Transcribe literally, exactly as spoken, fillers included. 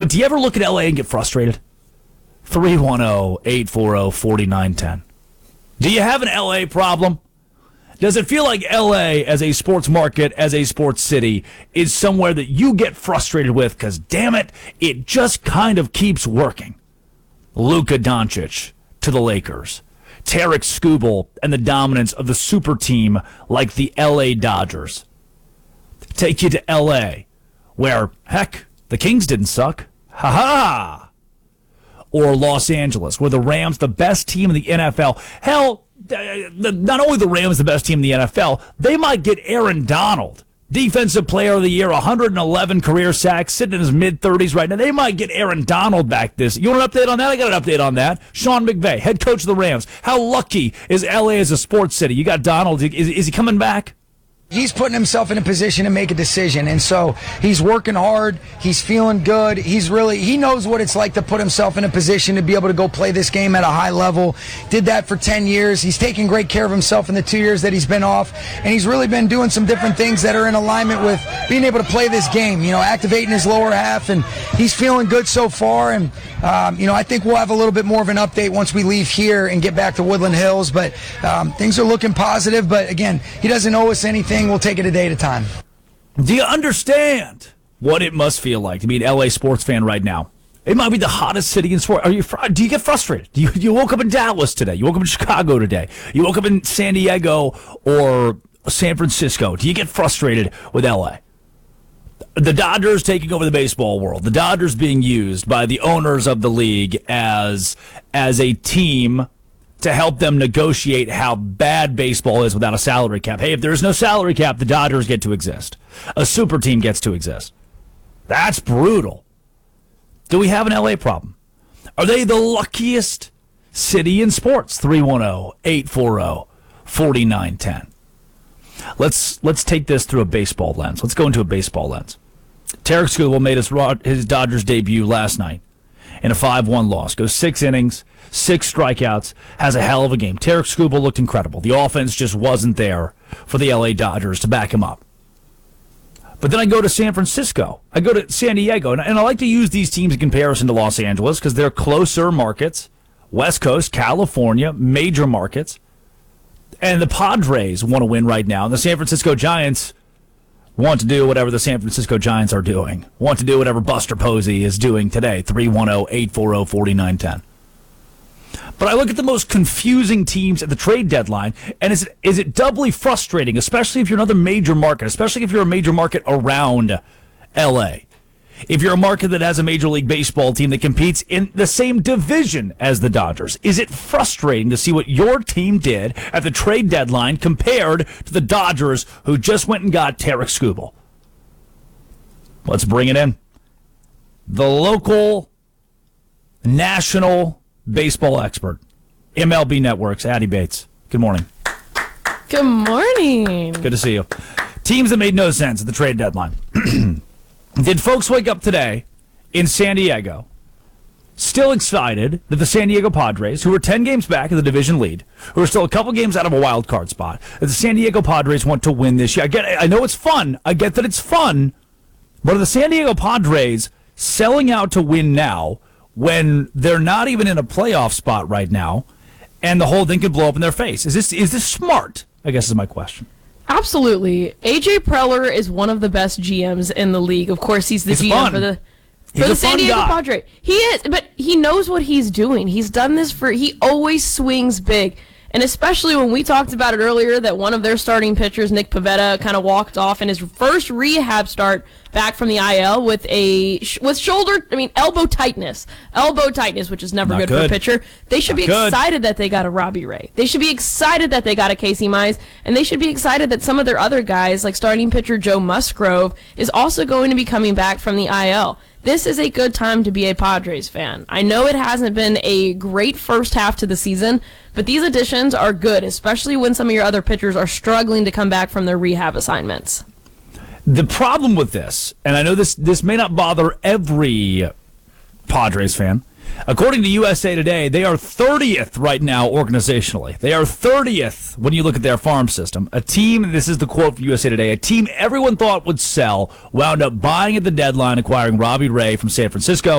But do you ever look at L A and get frustrated? three one zero, eight four zero, four nine one zero. Do you have an L A problem? Does it feel like L A as a sports market, as a sports city, is somewhere that you get frustrated with because, damn it, it just kind of keeps working? Luka Doncic to the Lakers. Tarek Skubal and the dominance of the super team like the L A Dodgers. Take you to L A, where, heck, the Kings didn't suck. Ha-ha! Or Los Angeles, where the Rams, the best team in the N F L. Hell, not only the Rams, the best team in the N F L, they might get Aaron Donald, Defensive Player of the Year, one hundred eleven career sacks, sitting in his mid-thirties right now. They might get Aaron Donald back this. You want an update on that? I got an update on that. Sean McVay, head coach of the Rams. How lucky is L A as a sports city? You got Donald. Is, is he coming back? He's putting himself in a position to make a decision, and so he's working hard. He's feeling good. He's really, he knows what it's like to put himself in a position to be able to go play this game at a high level. Did that for ten years. He's taking great care of himself in the two years that he's been off, and he's really been doing some different things that are in alignment with being able to play this game, you know, activating his lower half, and he's feeling good so far. And, um, you know, I think we'll have a little bit more of an update once we leave here and get back to Woodland Hills, but um, things are looking positive. But, again, he doesn't owe us anything. We'll take it a day at a time. Do you understand what it must feel like to be an L A sports fan right now? It might be the hottest city in sport. Are you? Do you get frustrated? Do you, you woke up in Dallas today? You woke up in Chicago today? You woke up in San Diego or San Francisco? Do you get frustrated with L A? The Dodgers taking over the baseball world. The Dodgers being used by the owners of the league as as a team to help them negotiate how bad baseball is without a salary cap. Hey, if there's no salary cap, the Dodgers get to exist. A super team gets to exist. That's brutal. Do we have an L A problem? Are they the luckiest city in sports? three one zero, eight four zero, four nine one zero. Let's let's take this through a baseball lens. Let's go into a baseball lens. Tarek Skubal made his, his Dodgers debut last night in a five one loss. Goes six innings, six strikeouts, has a hell of a game. Tarek Skubal looked incredible. The offense just wasn't there for the L A Dodgers to back him up. But then I go to San Francisco. I go to San Diego, and, and I like to use these teams in comparison to Los Angeles because they're closer markets. West Coast, California, major markets. And the Padres want to win right now. And the San Francisco Giants want to do whatever the San Francisco Giants are doing. Want to do whatever Buster Posey is doing today. three one zero, eight four zero, four nine one zero. But I look at the most confusing teams at the trade deadline, and is it, is it doubly frustrating, especially if you're another major market, especially if you're a major market around L A. If you're a market that has a Major League Baseball team that competes in the same division as the Dodgers, is it frustrating to see what your team did at the trade deadline compared to the Dodgers who just went and got Tarek Skubal? Let's bring it in. The local, national baseball expert, M L B Network's Addy Bates. Good morning. Good morning. Good to see you. Teams that made no sense at the trade deadline. Did folks wake up today in San Diego still excited that the San Diego Padres, who are ten games back in the division lead, who are still a couple games out of a wild card spot, that the San Diego Padres want to win this year? I get, I know it's fun. I get that it's fun. But are the San Diego Padres selling out to win now when they're not even in a playoff spot right now and the whole thing could blow up in their face? Is this is this smart, I guess is my question. Absolutely. A J Preller is one of the best G Ms in the league. Of course, he's the he's G M fun. for the for he's the San Diego guy. Padres. He is, but he knows what he's doing. He's done this for, he always swings big. And especially when we talked about it earlier that one of their starting pitchers, Nick Pivetta, kind of walked off in his first rehab start back from the I L with a with shoulder, I mean, elbow tightness. Elbow tightness, which is never good, good for a pitcher. They should Not be good. excited that they got a Robbie Ray. They should be excited that they got a Casey Mize. And they should be excited that some of their other guys, like starting pitcher Joe Musgrove, is also going to be coming back from the I L. This is a good time to be a Padres fan. I know it hasn't been a great first half to the season, but these additions are good, especially when some of your other pitchers are struggling to come back from their rehab assignments. The problem with this, and I know this this may not bother every Padres fan, according to U S A Today, they are thirtieth right now organizationally. They are thirtieth when you look at their farm system. A team, this is the quote from U S A Today, a team everyone thought would sell wound up buying at the deadline, acquiring Robbie Ray from San Francisco.